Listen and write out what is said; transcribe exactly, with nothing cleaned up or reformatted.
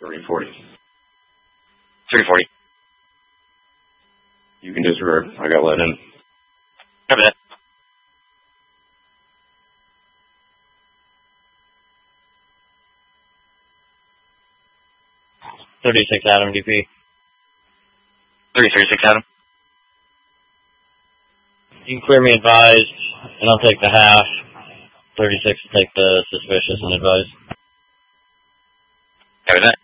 thirty forty. thirty forty. You can disregard. I got let in. Copy that. thirty-six Adam, D P. three thirty-six Adam. You can clear me advised, and I'll take the half. thirty-six will take the suspicious and advised. Copy that.